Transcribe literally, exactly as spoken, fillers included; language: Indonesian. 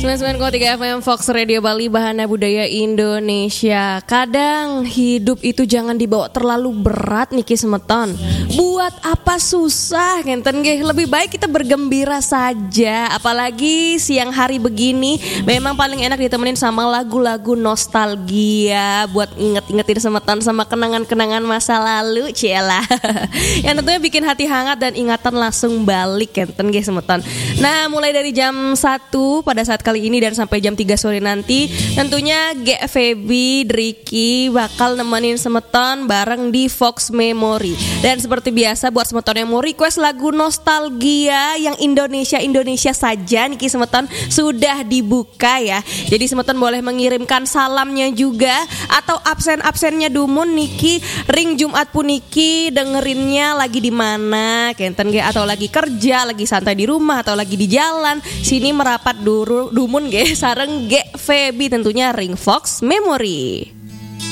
sembilan puluh sembilan koma tiga F M Fox Radio Bali, Bahana Budaya Indonesia. Kadang hidup itu jangan dibawa terlalu berat niki semeton. Buat apa susah ngenten nggih, lebih baik kita bergembira saja. Apalagi siang hari begini, memang paling enak ditemenin sama lagu-lagu nostalgia buat inget-ingetin semeton sama kenangan-kenangan masa lalu, cielah. Yang tentunya bikin hati hangat dan ingatan langsung balik ngenten nggih semeton. Nah, mulai dari jam satu pada saat kali ini dan sampai jam tiga sore nanti, tentunya G Feby, Driki bakal nemenin semeton bareng di Fox Memory. Dan seperti biasa buat semeton yang mau request lagu nostalgia yang Indonesia-Indonesia saja, niki semeton sudah dibuka ya. Jadi semeton boleh mengirimkan salamnya juga atau absen-absennya dumun niki ring Jumat puniki dengerinnya lagi di mana kenten ge, atau lagi kerja, lagi santai di rumah atau lagi di jalan. Sini merapat duru dumun ge sareng G Feby tentunya ring Fox Memory.